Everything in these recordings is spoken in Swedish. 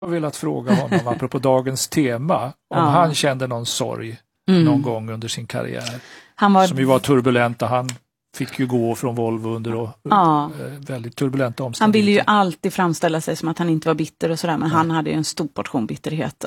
Jag har velat fråga honom, apropå dagens tema, om han kände någon sorg någon gång under sin karriär. Som ju var turbulent, och han fick ju gå från Volvo under väldigt turbulenta omständigheter. Han ville ju alltid framställa sig som att han inte var bitter och sådär, men han hade ju en stor portion bitterhet.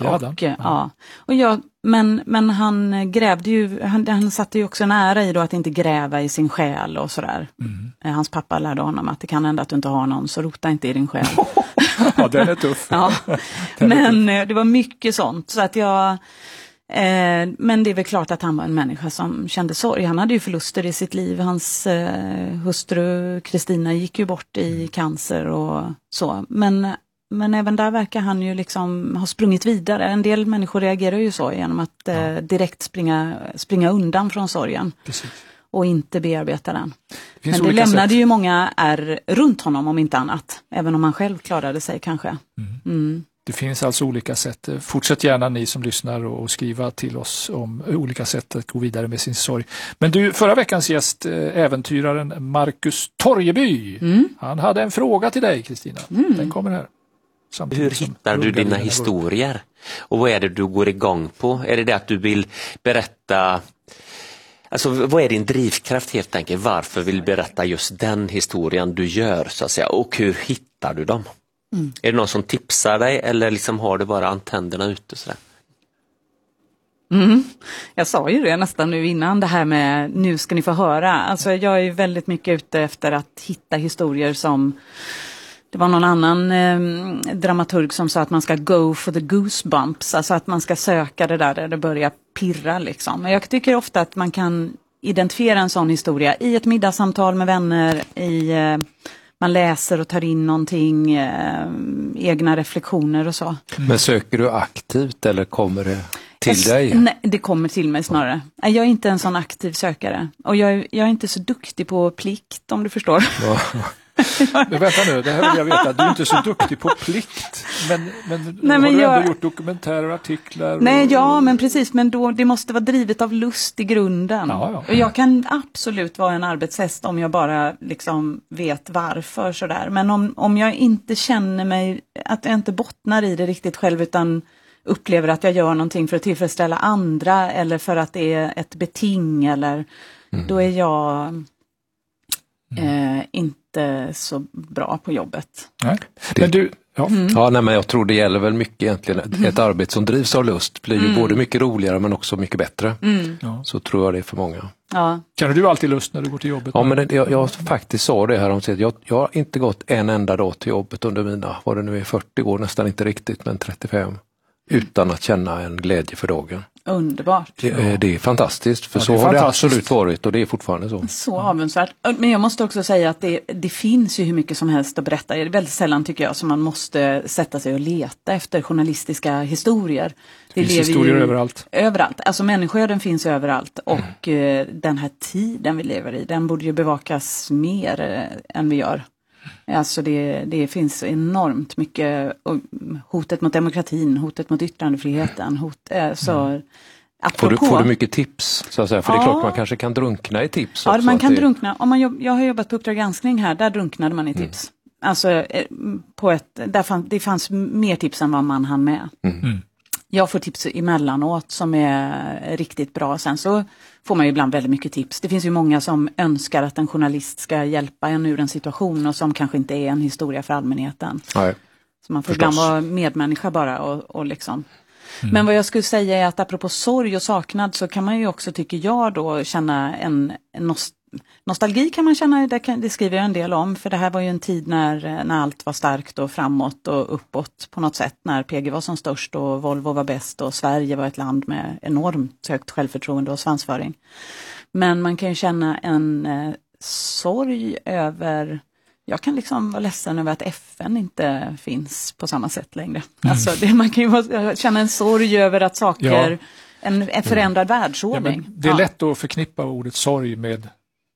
Men han grävde ju, han satte ju också en ära i då att inte gräva i sin själ och sådär. Hans pappa lärde honom att det kan hända att du inte har någon, så rota inte i din själ. Ja, den är tuff. Men det var mycket sånt, så att men det är väl klart att han var en människa som kände sorg. Han hade ju förluster i sitt liv. Hans hustru Kristina gick ju bort i cancer och så. Men även där verkar han ju liksom ha sprungit vidare. En del människor reagerar ju så genom att direkt springa undan från sorgen. Precis. Och inte bearbeta den. Men det lämnade ju många runt honom om inte annat. Även om han själv klarade sig kanske. Det finns alltså olika sätt. Fortsätt gärna ni som lyssnar och skriva till oss om olika sätt att gå vidare med sin sorg. Men du, förra veckans gäst, äventyraren Marcus Torjeby, han hade en fråga till dig, Kristina. Den kommer här. Hur hittar du dina historier? Och vad är det du går igång på? Är det att du vill berätta... Alltså, vad är din drivkraft helt enkelt? Varför vill du berätta just den historien du gör, så att säga? Och hur hittar du dem? Är det någon som tipsar dig, eller liksom har du bara antennerna ute sådär? Jag sa ju det nästan nu innan, det här med nu ska ni få höra. Alltså jag är väldigt mycket ute efter att hitta historier som... Det var någon annan dramaturg som sa att man ska go for the goosebumps. Alltså att man ska söka det där det börjar pirra liksom. Men jag tycker ofta att man kan identifiera en sån historia i ett middagssamtal med vänner, man läser och tar in någonting, egna reflektioner och så. Men söker du aktivt eller kommer det till dig? Nej, det kommer till mig snarare. Jag är inte en sån aktiv sökare. Och jag är inte så duktig på plikt, om du förstår. Ja. Men vänta nu, det här vill jag veta. Du är inte så duktig på plikt. Men har du ändå gjort dokumentärer och artiklar? Nej, men precis. Men då, det måste vara drivet av lust i grunden. Ja. Och jag kan absolut vara en arbetshäst om jag bara liksom vet varför sådär. Men om jag inte känner mig, att jag inte bottnar i det riktigt själv, utan upplever att jag gör någonting för att tillfredsställa andra eller för att det är ett beting, eller då är jag inte så bra på jobbet. Nej. Men du... men jag tror det gäller väl mycket egentligen. Ett arbete som drivs av lust blir ju både mycket roligare men också mycket bättre. Så tror jag det är för många. Ja. Känner du alltid lust när du går till jobbet? Ja, men jag faktiskt sa det här om sig. Jag har inte gått en enda dag till jobbet under mina, vad det nu är, 40 år, nästan inte riktigt, men 35. Utan att känna en glädje för dagen. Underbart. Det är fantastiskt, för så har det absolut varit och det är fortfarande så. Så avundsvärt. Men jag måste också säga att det finns ju hur mycket som helst att berätta. Det är väldigt sällan, tycker jag, som man måste sätta sig och leta efter journalistiska historier. Det finns historier överallt. Överallt. Alltså människoöden finns överallt. Och den här tiden vi lever i, den borde ju bevakas mer än vi gör. Alltså det finns enormt mycket hotet mot demokratin, hotet mot yttrandefriheten, Får du mycket tips, så att säga? För det är klart man kanske kan drunkna i tips. Ja, man kan drunkna. Jag har jobbat på Uppdrag granskning här, där drunknade man i tips. Alltså det fanns mer tips än vad man hann med. Jag får tips emellanåt som är riktigt bra. Sen så får man ju ibland väldigt mycket tips. Det finns ju många som önskar att en journalist ska hjälpa en ur en situation och som kanske inte är en historia för allmänheten. Nej, så man får ibland vara medmänniska bara och liksom. Men vad jag skulle säga är att apropå sorg och saknad så kan man ju också, tycker jag då, känna en nostalgi kan man känna, det skriver jag en del om, för det här var ju en tid när allt var starkt och framåt och uppåt på något sätt, när PG var som störst och Volvo var bäst och Sverige var ett land med enormt högt självförtroende och svansföring. Men man kan ju känna en sorg över, jag kan liksom vara ledsen över att FN inte finns på samma sätt längre. Alltså man kan ju känna en sorg över att saker, en förändrad världsordning. Ja, det är lätt att förknippa ordet sorg med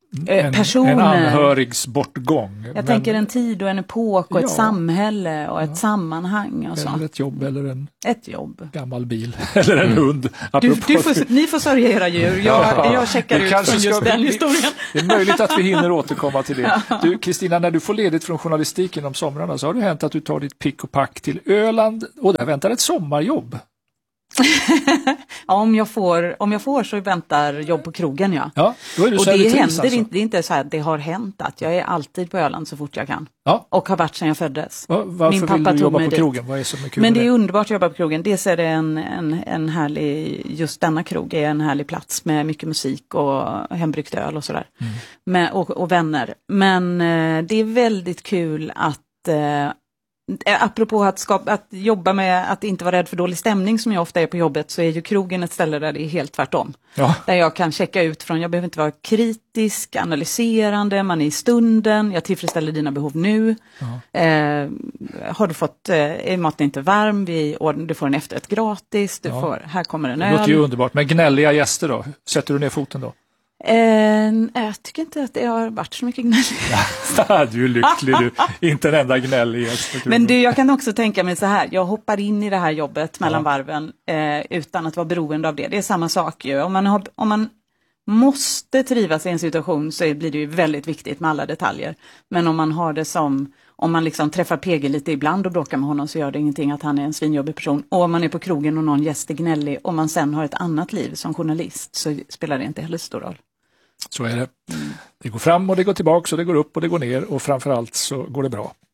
personer. En anhörigs bortgång. Jag tänker en tid och en epok och ett Ja. samhälle och ett sammanhang och så. Eller ett jobb eller Ett jobb. gammal bil eller en hund. Ni får sörja era djur. Jag checkar ut från just den historien. Det är möjligt att vi hinner återkomma till det. Du, Kristina, när du får ledigt från journalistiken om somrarna så har det hänt att du tar ditt pick och pack till Öland och där väntar ett sommarjobb. Ja, om jag får så väntar jobb på krogen, ja. Ja, då är du och så det servitris, händer alltså. inte, det är inte så här att det har hänt att jag är alltid på Öland så fort jag kan. Ja. Och har varit sedan jag föddes. Varför Min pappa vill du tog jobba mig på dit. krogen? Vad är som är kul Men med det är underbart att jobba på krogen. Dels är det en härlig, just denna krog är en härlig plats med mycket musik och hembryggt öl och sådär. Och vänner. Men det är väldigt kul att apropå att jobba med att inte vara rädd för dålig stämning som jag ofta är på jobbet, så är ju krogen ett ställe där det är helt tvärtom. Ja. Där jag kan checka ut från, jag behöver inte vara kritisk, analyserande, man är i stunden, jag tillfredsställer dina behov nu. Har du fått, är maten inte varm, du får en efterrätt gratis, här kommer en öl. Det låter ju underbart. Men gnälliga gäster då? Sätter du ner foten då? Jag tycker inte att det har varit så mycket gnäll. Du är lycklig du. Inte en enda gnällig gäst. Men jag kan också tänka mig så här. Jag hoppar in i det här jobbet mellan varven utan att vara beroende av det. Det är samma sak ju. Om man måste trivas i en situation så blir det ju väldigt viktigt med alla detaljer. Men om man har det som, om man liksom träffar PG lite ibland och bråkar med honom så gör det ingenting att han är en svinjobbig person. Och om man är på krogen och någon gäst är gnällig och man sen har ett annat liv som journalist så spelar det inte heller stor roll. Så är det. Det går fram och det går tillbaka och det går upp och det går ner och framförallt så går det bra.